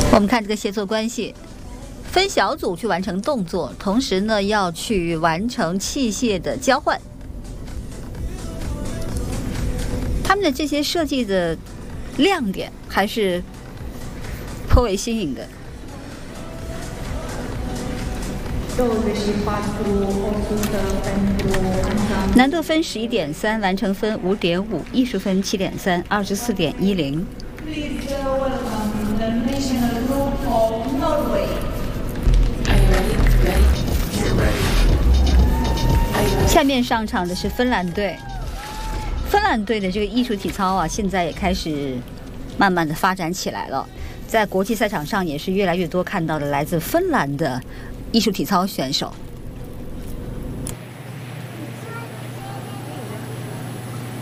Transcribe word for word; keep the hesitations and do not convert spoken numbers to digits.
我们看这个协作关系，分小组去完成动作，同时呢要去完成器械的交换。他们的这些设计的亮点还是颇为新颖的。难度分十一点三，完成分五点五，艺术分七点三，二十四点一零。下面上场的是芬兰队。芬兰队的这个艺术体操啊，现在也开始慢慢的发展起来了，在国际赛场上也是越来越多看到的来自芬兰的艺术体操选手。